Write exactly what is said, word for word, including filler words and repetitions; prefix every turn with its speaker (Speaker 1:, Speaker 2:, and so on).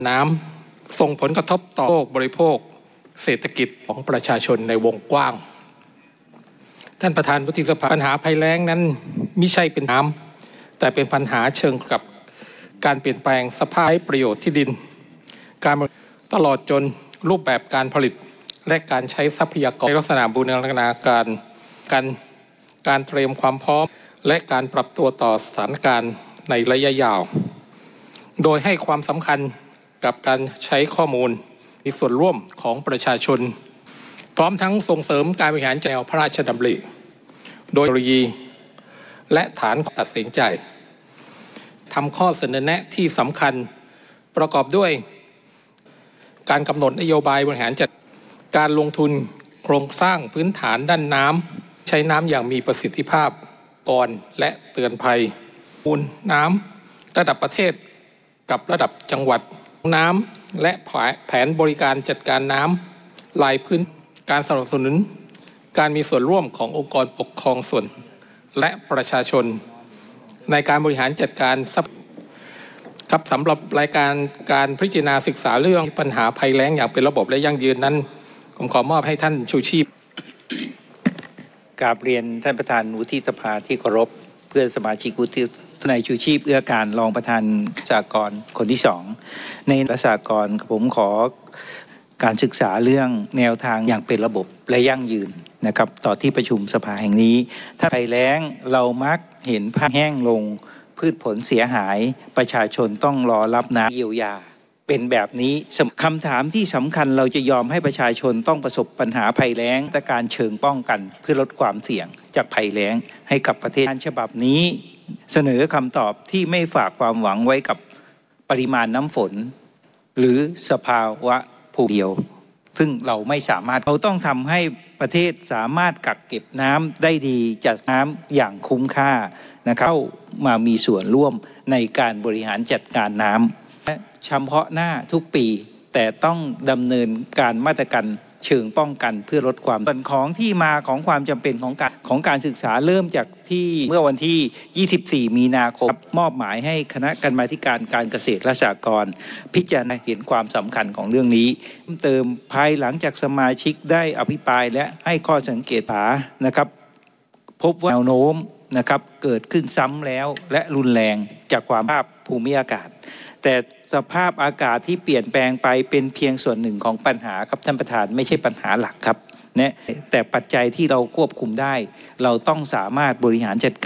Speaker 1: น้ำส่งผลกระทบต่อบริโภคเศรษฐกิจของประชาชนในวงกว้างท่านประธานวุฒิสภาปัญหาภัยแล้งนั้นไม่ใช่เป็นน้ำแต่เป็นปัญหาเชิงกับการเปลี่ยนแปลงสภาพประโยชน์ที่ดินการตลอดจนรูปแบบการผลิตและการใช้ทรัพยากรในลักษณะบูรณาการการการเตรียมความพร้อมและการปรับตัวต่อสถานการณ์ในระยะยาวโดยให้ความสำคัญกับการใช้ข้อมูลมีส่วนร่วมของประชาชนพร้อมทั้งส่งเสริมการบริหารแนวพระราชดำริโดยเทคโนโลยีและฐานตัดสินใจทำข้อเสนอแนะที่สำคัญประกอบด้วยการกำหนดนโยบายบริหารจัดการลงทุนโครงสร้างพื้นฐานด้านน้ำใช้น้ำอย่างมีประสิทธิภาพก่อนและเตือนภัยมูลน้ำระดับประเทศกับระดับจังหวัดน้ำและแผนบริการจัดการน้ำลายพื้นการสนับสนุนการมีส่วนร่วมขององค์กรปกครองส่วนและประชาชนในการบริหารจัดการทรัพย์ครับสำหรับรายการการพิจารณาศึกษาเรื่องปัญหาภัยแล้งอย่างเป็นระบบและยั่งยืนนั้นผมขอมอบให้ท่านชูชีพ
Speaker 2: กราบเรียนท่านประธานวุฒิสภาที่เคารพเพื่อนสมาชิกวุฒิทนายชูชีพเอื้อการรองประธานสหกรณ์คนที่สองในสหกรณ์ผมขอการศึกษาเรื่องแนวทางอย่างเป็นระบบและยั่งยืนนะครับต่อที่ประชุมสภาแห่งนี้ถ้าภัยแล้งเรามักเห็นผ้าแห้งลงพืชผลเสียหายประชาชนต้องรอรับน้ำเยียวยาเป็นแบบนี้คำถามที่สำคัญเราจะยอมให้ประชาชนต้องประสบปัญหาภัยแล้งแต่การเชิงป้องกันเพื่อลดความเสี่ยงจากภัยแล้งให้กับประเทศฉบับนี้เสนอคำตอบที่ไม่ฝากความหวังไว้กับปริมาณน้ำฝนหรือสภาวะภูมิเดียวซึ่งเราไม่สามารถเราต้องทำให้ประเทศสามารถกักเก็บน้ำได้ดีจัดน้ำอย่างคุ้มค่านะครับเข้ามามีส่วนร่วมในการบริหารจัดการน้ำเฉพาะหน้าทุกปีแต่ต้องดำเนินการมาตรการเชิงป้องกันเพื่อลดความส่วนของที่มาของความจำเป็นของการของการศึกษาเริ่มจากที่เมื่อวันที่ยี่สิบสี่มีนาคมมอบหมายให้คณะกรรมาธิการการเกษตรและสหกรณ์พิจารณาเห็นความสำคัญของเรื่องนี้เติมภายหลังจากสมาชิกได้อภิปรายและให้ข้อสังเกตนะครับพบว่าแนวโน้มนะครับเกิดขึ้นซ้ำแล้วและรุนแรงจากความภาพภูมิอากาศแต่สภาพอากาศที่เปลี่ยนแปลงไปเป็นเพียงส่วนหนึ่งของปัญหาครับท่านประธานไม่ใช่ปัญหาหลักครับเนี่ยแต่ปัจจัยที่เราควบคุมได้เราต้องสามารถบริหารจัดการ